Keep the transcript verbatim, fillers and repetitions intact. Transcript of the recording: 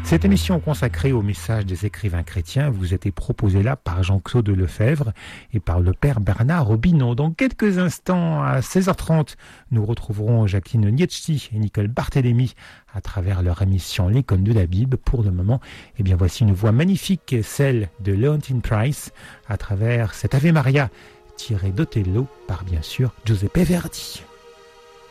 Cette émission consacrée au message des écrivains chrétiens vous a été proposée là par Jean-Claude Lefebvre et par le père Bernard Robinon. Dans quelques instants, à seize heures trente, nous retrouverons Jacqueline Nietschti et Nicole Barthélémy à travers leur émission L'Icône de la Bible. Pour le moment, eh bien voici une voix magnifique, celle de Leontyne Price, à travers cet Ave Maria tiré d'Othello par bien sûr Giuseppe Verdi.